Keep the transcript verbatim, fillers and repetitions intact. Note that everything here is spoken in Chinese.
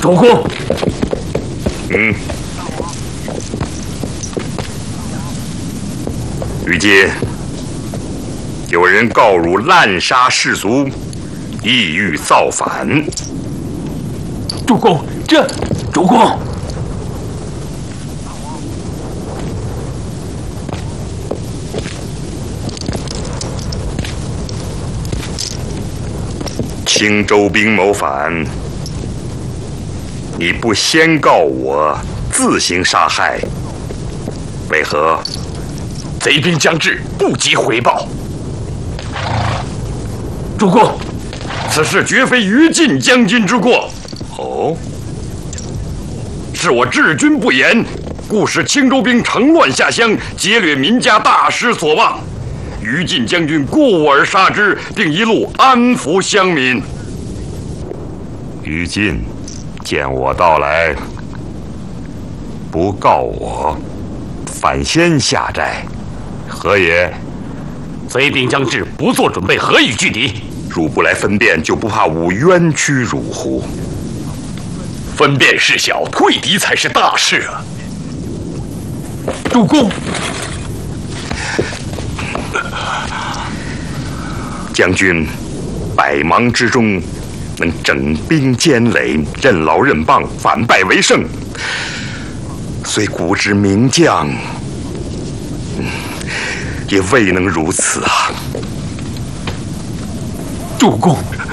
主公。 嗯。于今有人告汝滥杀士卒，意欲造反。 主公，这主公。 青州兵谋反，你不先告我，自行杀害，为何？ 贼兵将至，不及回报。主公， 此事绝非于禁将军之过。哦，是我治军不严，故使青州兵乘乱下乡，劫掠民家，大失所望。 于禁将军故我而杀之，并一路安抚乡民。于禁见我到来，不告我，反先下寨，何也？ 贼兵将至，不做准备，何以拒敌？ 汝不来分辨，就不怕吾冤屈汝乎？ 分辨事小，退敌才是大事啊！主公。 将军百忙之中，能整兵坚垒，任劳任棒，反败为胜，虽古之名将，也未能如此啊！ 主公，